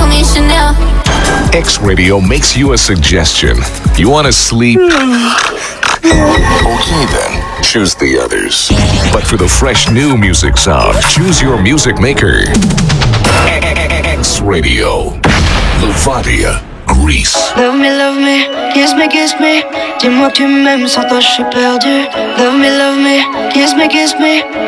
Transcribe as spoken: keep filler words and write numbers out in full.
me Chanel. X Radio makes you a suggestion. You want to sleep? Okay then, choose the others. But for the fresh new music sound, choose your music maker. X Radio, Levadia, Greece. Love me, love me, kiss me, kiss me. Dis-moi que tu m'aimes, sans toi je suis perdu. Love me, love me, kiss me, kiss me.